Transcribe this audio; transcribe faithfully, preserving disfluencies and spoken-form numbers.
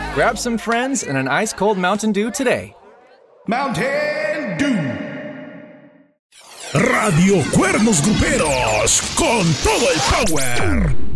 Grab some friends and an ice-cold Mountain Dew today. Mountain Dew. Radio Cuernos Gruperos, con todo el power.